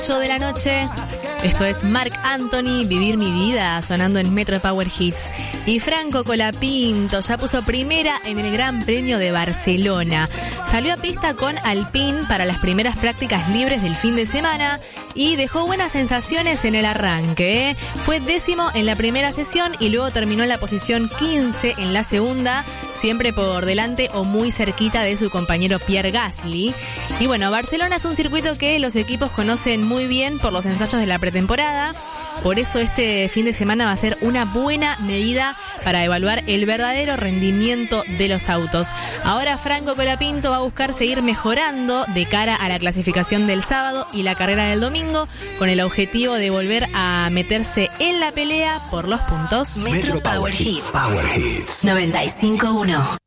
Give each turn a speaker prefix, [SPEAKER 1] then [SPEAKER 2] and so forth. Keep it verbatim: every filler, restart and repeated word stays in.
[SPEAKER 1] ocho de la noche. Esto es Marc Anthony, Vivir mi vida, sonando en Metro Power Hits. Y Franco Colapinto ya puso primera en el Gran Premio de Barcelona. Salió a pista con Alpine para las primeras prácticas libres del fin de semana y dejó buenas sensaciones en el arranque, ¿eh? Fue décimo en la primera sesión y luego terminó en la posición quince en la segunda, siempre por delante o muy cerquita de su compañero Pierre Gasly. Y bueno, Barcelona es un circuito que los equipos conocen muy bien por los ensayos de la pretemporada. Por eso este fin de semana va a ser una buena medida para evaluar el verdadero rendimiento de los autos. Ahora Franco Colapinto va a buscar seguir mejorando de cara a la clasificación del sábado y la carrera del domingo, con el objetivo de volver a meterse en la pelea por los puntos.
[SPEAKER 2] Metro Power Hits. Power Hits noventa y cinco punto uno.